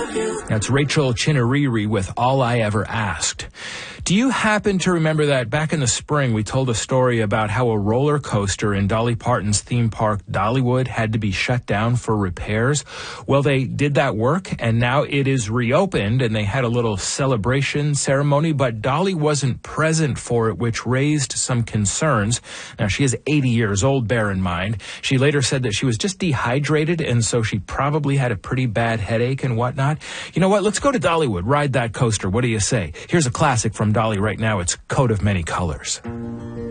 That's Rachel Chinariri with All I Ever Asked. Do you happen to remember that back in the spring we told a story about how a roller coaster in Dolly Parton's theme park Dollywood had to be shut down for repairs? Well, they did that work and now it is reopened and they had a little celebration ceremony, but Dolly wasn't present for it, which raised some concerns. Now, she is 80 years old, bear in mind. She later said that she was just dehydrated and so she probably had a pretty bad headache and whatnot. You know what? Let's go to Dollywood, ride that coaster. What do you say? Here's a classic from Dolly right now. It's Coat of Many Colors.